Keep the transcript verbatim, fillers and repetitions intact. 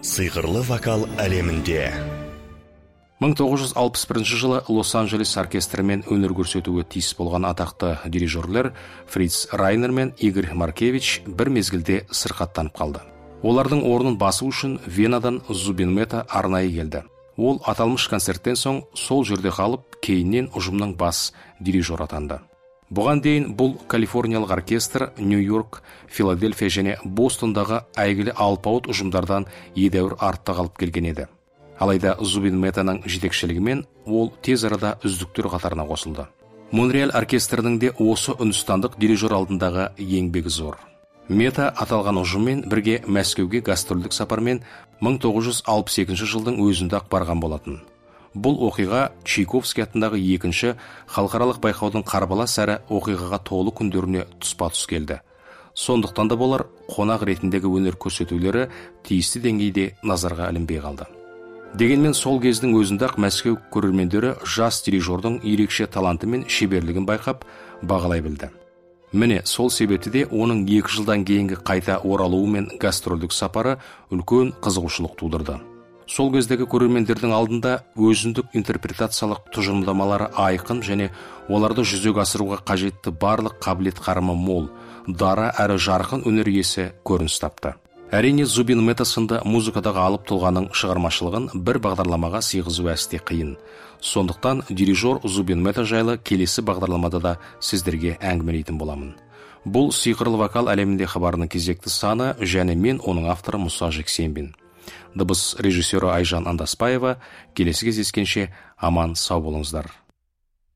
Сыйқырлы вокал әлемінде. мың тоғыз жүз алпыс бірінші жылы Лос-Анджелес оркестрімен өнер көрсетуге тиіс болған атақты дирижерлер Фриц Райнер мен Игорь Маркевич бір мезгілде сырқаттанып қалды. Олардың орнын басу үшін Венадан Зубин Мета арнайы келді. Ол аталмыш концерттен соң сол жерде қалып, кейіннен ұжымның бас дирижер атанды. Бұған дейін бұл калифорниялық оркестр Нью-Йорк, Филадельфия және Бостондағы әйгілі алпауыт ұжымдардан едәуір артта қалып келген еді. Алайда Зубин Метаның жетекшілігімен ол тез арада үздіктер қатарына қосылды. Монреаль оркестрінің де осы үндістандық дирижер алдындағы еңбегі зор. Мета аталған ұжыммен бірге Мәскеуге гастрольдік сапармен мың тоғыз жүз алпыс екінші жылдың өзінде-ақ барған болатын. Бұл оқиға Чайковский атындағы екінші халықаралық байқаудың қарбалас әрі оқиғаға толы күндеріне тұспа-тұс келді. Сондықтан да болар қонақ ретіндегі өнер көрсетулері тиісті деңгейде назарға ілінбей қалды. Дегенмен сол кездің өзінде-ақ Мәскеу көрермендері жас дирижердің ерекше таланты мен шеберлігін байқап, бағалай білді. Міне сол себепті де оның екі жылдан кейінгі қайта оралуы мен гастрольдік сапары үлкен қызығушылық тудырды. Сол кездегі көрермендердің алдында өзіндік интерпретациялық тұжырымдамалары айқын және оларды жүзеге асыруға қажетті барлық қабілет қарымы мол, дара әрі жарқын өнер иесі көрініс тапты. Әрине, Зубин Мета сынды музыкадағы алып тұлғаның шығармашылығын бір бағдарламаға сыйғызу әсте қиын. Сондықтан дирижер Зубин Мета жайлы келесі бағдарламада да сіздерге әңгімелейтін боламын. Бұл сиқырлы вокал әлемінде хабарының кезекті саны және мен оның авторы Мұса Жексенбин. Дыбыс режиссері Айжан Андаспаева. Келесі кездескенше аман сау болыңыздар.